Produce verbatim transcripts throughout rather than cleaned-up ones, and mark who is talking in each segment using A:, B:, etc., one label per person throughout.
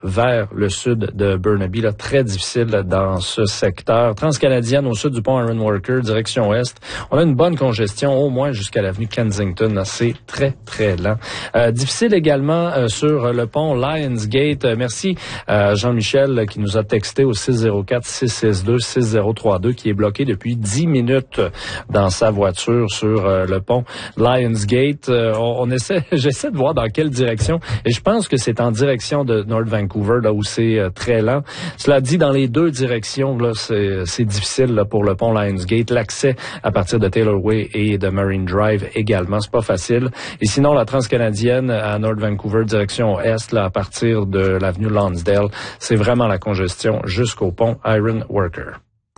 A: vers le sud de Burnaby. Là, très difficile dans ce secteur. Transcanadienne au sud du pont Ironworker, direction ouest. On a une bonne congestion, au moins jusqu'à l'avenue Kensington. C'est très, très lent. Euh, difficile également euh, sur le pont Lionsgate. Euh, merci euh, Jean-Michel qui nous a texté au six zéro quatre, six six deux, six zéro trois deux qui est bloqué depuis dix minutes dans sa voiture sur euh, le pont Lionsgate. Euh, on, on essaie, j'essaie de voir dans quelle direction et je pense que c'est en direction de North Vancouver, là où c'est euh, très lent. Cela dit, dans les deux directions, là, c'est, c'est difficile là, pour le pont Lionsgate. L'accès à partir de Taylor Way et de Marine Drive également, c'est pas facile. Et sinon, la Transcanadienne à North Vancouver, direction est, là, à partir de l'avenue Lonsdale, c'est vraiment la congestion jusqu'au pont Ironworker.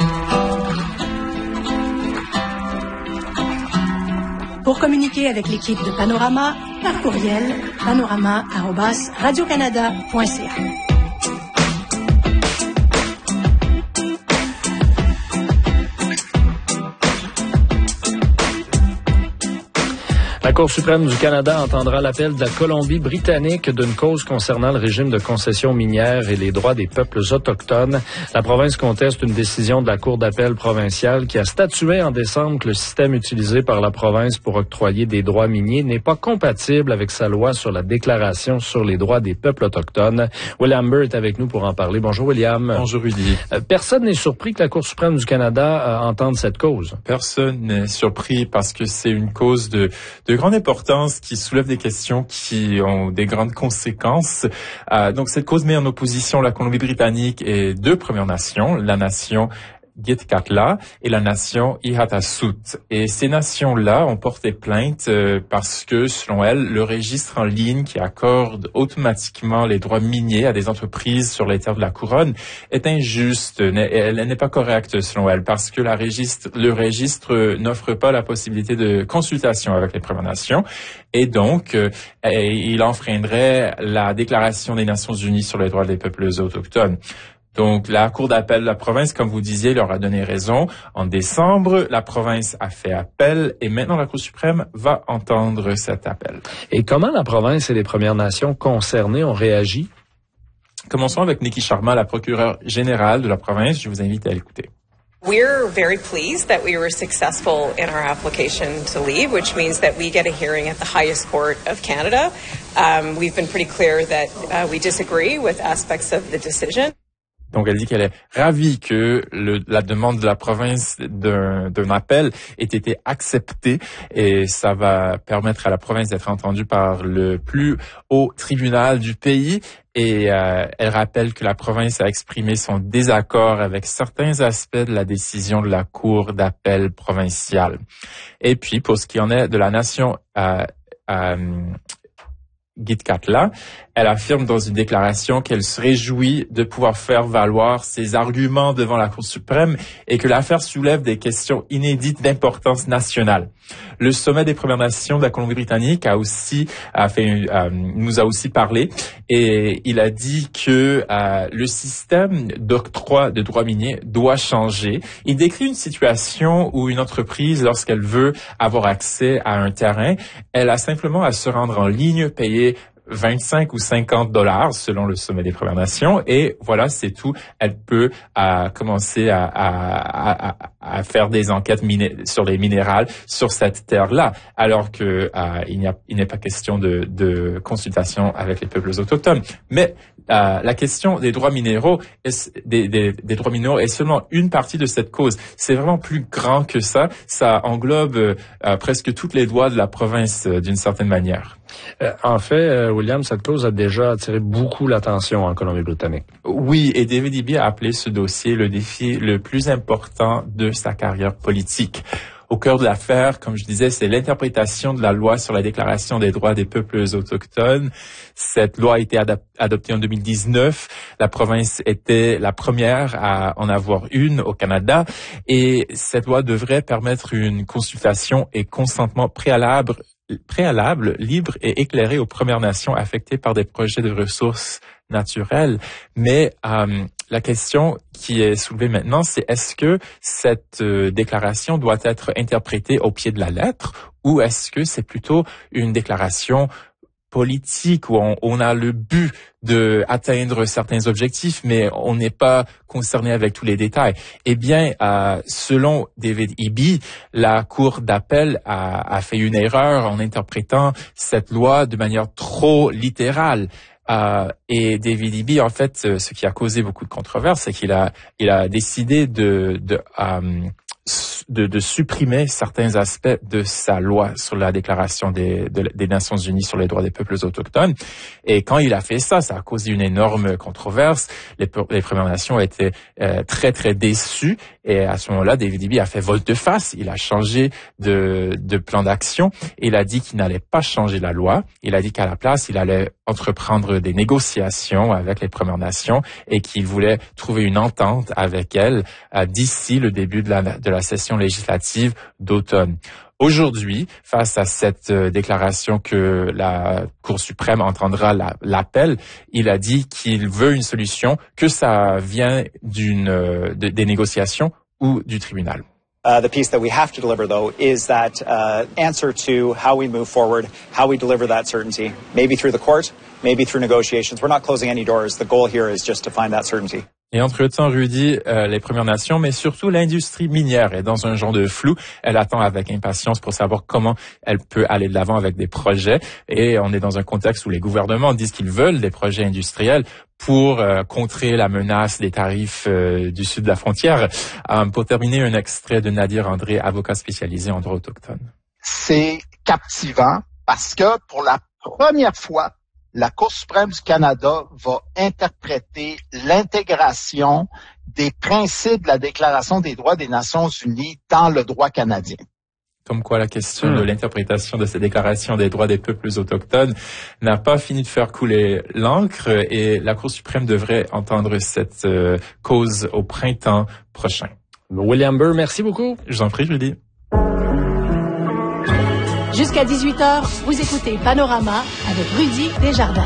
B: Pour communiquer avec l'équipe de Panorama, par courriel, panorama arobase radio canada point c a.
A: La Cour suprême du Canada entendra l'appel de la Colombie-Britannique d'une cause concernant le régime de concession minière et les droits des peuples autochtones. La province conteste une décision de la Cour d'appel provinciale qui a statué en décembre que le système utilisé par la province pour octroyer des droits miniers n'est pas compatible avec sa loi sur la déclaration sur les droits des peuples autochtones. William Burr est avec nous pour en parler. Bonjour William.
C: Bonjour Rudy.
A: Personne n'est surpris que la Cour suprême du Canada euh, entende cette cause.
C: Personne n'est surpris parce que c'est une cause de, de grande importance qui soulève des questions qui ont des grandes conséquences. Euh, donc cette cause met en opposition la Colombie-Britannique et deux Premières Nations, la nation Gitxaala et la nation Ihatasut. Et ces nations-là ont porté plainte euh, parce que, selon elles, le registre en ligne qui accorde automatiquement les droits miniers à des entreprises sur les terres de la couronne est injuste. Elle n'est pas correcte, selon elles, parce que la registre, le registre n'offre pas la possibilité de consultation avec les Premières Nations. Et donc, euh, il enfreindrait la Déclaration des Nations Unies sur les droits des peuples autochtones. Donc, la Cour d'appel de la province, comme vous disiez, leur a donné raison. En décembre, la province a fait appel et maintenant la Cour suprême va entendre cet appel.
A: Et comment la province et les Premières Nations concernées ont réagi?
C: Commençons avec Nikki Sharma, la procureure générale de la province. Je vous invite à l'écouter.
D: We're very pleased that we were successful in our application to leave, which means that we get a hearing at the highest court of Canada. Um, we've been pretty clear that uh, we disagree with aspects of the decision.
C: Donc, elle dit qu'elle est ravie que le, la demande de la province d'un, d'un appel ait été acceptée et ça va permettre à la province d'être entendue par le plus haut tribunal du pays. Et euh, elle rappelle que la province a exprimé son désaccord avec certains aspects de la décision de la Cour d'appel provinciale. Et puis, pour ce qui en est de la nation euh, euh, Gitxaala, elle affirme dans une déclaration qu'elle se réjouit de pouvoir faire valoir ses arguments devant la Cour suprême et que l'affaire soulève des questions inédites d'importance nationale. Le sommet des Premières Nations de la Colombie-Britannique a aussi a fait, euh, nous a aussi parlé et il a dit que euh, le système d'octroi de droits miniers doit changer. Il décrit une situation où une entreprise, lorsqu'elle veut avoir accès à un terrain, elle a simplement à se rendre en ligne, payer vingt-cinq ou cinquante dollars selon le sommet des Premières Nations et voilà, c'est tout. Elle peut euh, commencer à, à, à, à faire des enquêtes miné- sur les minérales sur cette terre-là, alors que euh, il n'y a, il n'est pas question de, de consultation avec les peuples autochtones. Mais euh, la question des droits minéraux, est, des, des, des droits minéraux est seulement une partie de cette cause. C'est vraiment plus grand que ça. Ça englobe euh, presque toutes les droits de la province euh, d'une certaine manière.
A: Euh, en fait, euh, William, cette cause a déjà attiré beaucoup l'attention en Colombie-Britannique.
C: Oui, et David Eby a appelé ce dossier le défi le plus important de sa carrière politique. Au cœur de l'affaire, comme je disais, c'est l'interprétation de la loi sur la Déclaration des droits des peuples autochtones. Cette loi a été adap- adoptée en deux mille dix-neuf. La province était la première à en avoir une au Canada. Et cette loi devrait permettre une consultation et consentement préalable préalable, libre et éclairé aux Premières Nations affectées par des projets de ressources naturelles. Mais euh, la question qui est soulevée maintenant, c'est est-ce que cette euh, déclaration doit être interprétée au pied de la lettre ou est-ce que c'est plutôt une déclaration politique où on, on a le but de atteindre certains objectifs, mais on n'est pas concerné avec tous les détails. Eh bien, euh, selon David Eby, la Cour d'appel a, a fait une erreur en interprétant cette loi de manière trop littérale. Euh, et David Eby, en fait, ce qui a causé beaucoup de controverses, c'est qu'il a, il a décidé de, de euh, De, de supprimer certains aspects de sa loi sur la Déclaration des, de, des Nations Unies sur les droits des peuples autochtones. Et quand il a fait ça, ça a causé une énorme controverse. Les, les Premières Nations étaient euh, très, très déçues. Et à ce moment-là, David Eby a fait volte-face. Il a changé de, de plan d'action. Il a dit qu'il n'allait pas changer la loi. Il a dit qu'à la place, il allait entreprendre des négociations avec les Premières Nations et qu'il voulait trouver une entente avec elles euh, d'ici le début de la, de la session législative d'automne. Aujourd'hui, face à cette euh, déclaration que la Cour suprême entendra la, l'appel, il a dit qu'il veut une solution, que ça vient d'une euh, de, des négociations ou du tribunal.
E: Uh, the piece that we have to deliver, though, is that uh, answer to how we move forward, how we deliver that certainty, maybe through the court, maybe through negotiations. We're not closing any doors. The goal here is just to find that certainty.
C: Et entre-temps, Rudy, euh, les Premières Nations, mais surtout l'industrie minière est dans un genre de flou. Elle attend avec impatience pour savoir comment elle peut aller de l'avant avec des projets. Et on est dans un contexte où les gouvernements disent qu'ils veulent des projets industriels pour euh, contrer la menace des tarifs euh, du sud de la frontière. Euh, pour terminer, un extrait de Nadir André, avocat spécialisé en droit autochtone.
F: C'est captivant parce que pour la première fois, la Cour suprême du Canada va interpréter l'intégration des principes de la Déclaration des droits des Nations unies dans le droit canadien.
C: Comme quoi la question
A: mmh.
C: de l'interprétation de cette déclaration des droits des peuples autochtones n'a pas fini de faire couler l'encre et la Cour suprême devrait entendre cette euh, cause au printemps prochain.
A: William Burr, merci beaucoup.
C: Je vous en prie, Julie.
B: Jusqu'à dix-huit heures, vous écoutez Panorama avec Rudy Desjardins.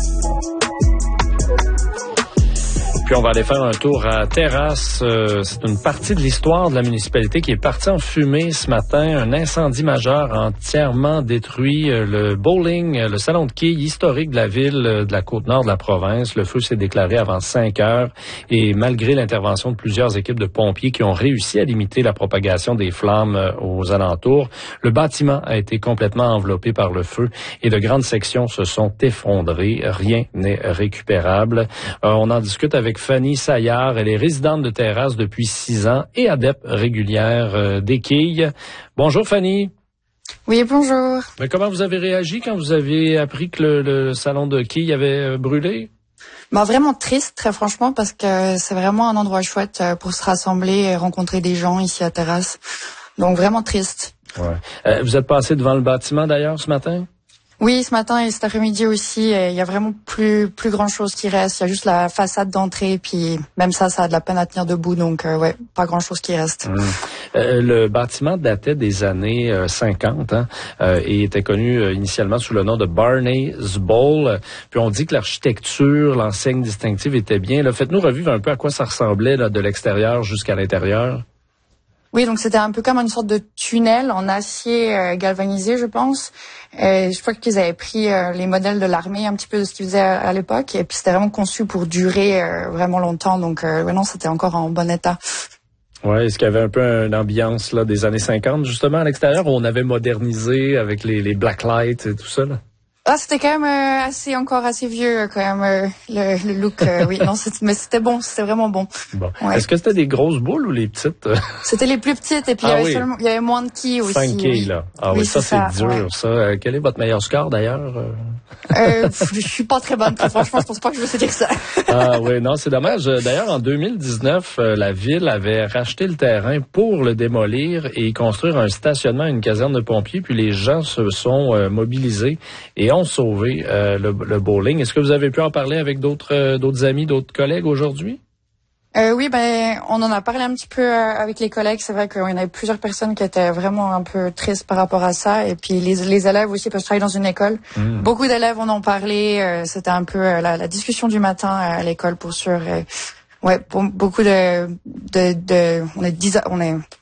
A: Puis on va aller faire un tour à Terrasse. Euh, c'est une partie de l'histoire de la municipalité qui est partie en fumée ce matin. Un incendie majeur a entièrement détruit euh, le bowling, euh, le salon de quilles historique de la ville euh, de la Côte-Nord de la province. Le feu s'est déclaré avant cinq heures et malgré l'intervention de plusieurs équipes de pompiers qui ont réussi à limiter la propagation des flammes euh, aux alentours, le bâtiment a été complètement enveloppé par le feu et de grandes sections se sont effondrées. Rien n'est récupérable. Euh, on en discute avec Fanny Saillard. Elle est résidente de Terrasse depuis six ans et adepte régulière euh, des quilles. Bonjour Fanny.
G: Oui, bonjour.
A: Mais comment vous avez réagi quand vous avez appris que le, le salon de quilles avait brûlé?
G: Ben, vraiment triste, très franchement, parce que c'est vraiment un endroit chouette pour se rassembler et rencontrer des gens ici à Terrasse. Donc vraiment triste.
A: Ouais. Euh, vous êtes passé devant le bâtiment d'ailleurs ce matin?
G: Oui, ce matin et cet après-midi aussi, il y a vraiment plus plus grand chose qui reste. Il y a juste la façade d'entrée, puis même ça, ça a de la peine à tenir debout, donc euh, ouais, pas grand chose qui reste.
A: Mmh. Euh, le bâtiment datait des années euh, cinquante hein, euh, et était connu euh, initialement sous le nom de Barney's Bowl. Puis on dit que l'architecture, l'enseigne distinctive était bien. Là, faites-nous revivre un peu à quoi ça ressemblait là, de l'extérieur jusqu'à l'intérieur.
G: Oui, donc c'était un peu comme une sorte de tunnel en acier euh, galvanisé, je pense. Euh, je crois qu'ils avaient pris euh, les modèles de l'armée, un petit peu de ce qu'ils faisaient à, à l'époque, et puis c'était vraiment conçu pour durer euh, vraiment longtemps. Donc, euh, ouais, non, c'était encore en bon état.
A: Ouais, est-ce qu'il y avait un peu une ambiance là des années cinquante justement à l'extérieur où on avait modernisé avec les, les black lights et tout ça là?
G: Ah, c'était quand même euh, assez encore assez vieux quand même euh, le, le look. Euh, oui, non, c'était, mais c'était bon, c'était vraiment bon.
A: Bon.
G: Ouais.
A: Est-ce que c'était des grosses boules ou les petites?
G: C'était les plus petites et puis
A: ah,
G: il y avait
A: oui.
G: seulement, il y avait moins de quilles aussi.
A: Cinq quilles
G: oui.
A: là. Ah oui,
G: oui
A: ça c'est,
G: ça,
A: c'est dur
G: ouais.
A: ça. Euh, quel est votre meilleur score d'ailleurs?
G: Euh, je suis pas très bonne. Franchement, je pense pas que je veux se dire ça.
A: Ah oui, non, c'est dommage. D'ailleurs, en deux mille dix-neuf, euh, la ville avait racheté le terrain pour le démolir et y construire un stationnement, une caserne de pompiers. Puis les gens se sont euh, mobilisés et ont sauvé euh, le, le bowling. Est-ce que vous avez pu en parler avec d'autres, euh, d'autres amis, d'autres collègues aujourd'hui?
G: Euh, oui, ben on en a parlé un petit peu euh, avec les collègues. C'est vrai qu'il y avait plusieurs personnes qui étaient vraiment un peu tristes par rapport à ça. Et puis les, les élèves aussi, parce que je travaille dans une école. Mmh. Beaucoup d'élèves en ont parlé. Euh, c'était un peu euh, la, la discussion du matin à l'école pour sûr. Euh, ouais, pour, beaucoup de, de, de, on est dix, on est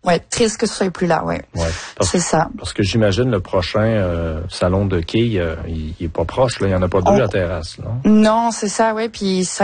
G: Ouais, triste que ce soit plus là, ouais.
A: Ouais. Parce,
G: c'est ça.
A: Parce que j'imagine le prochain euh, salon de quilles, euh, il, il est pas proche, là. Il y en a pas deux
G: On...
A: à terrasse, là.
G: Non, c'est ça, ouais. Puis ça